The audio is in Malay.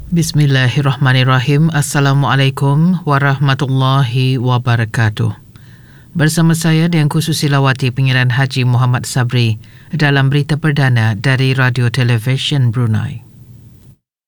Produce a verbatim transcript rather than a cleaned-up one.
Bismillahirrahmanirrahim. Assalamualaikum warahmatullahi wabarakatuh. Bersama saya Dianku Susilawati, Pengiran Haji Muhammad Sabri dalam berita perdana dari Radio Television Brunei.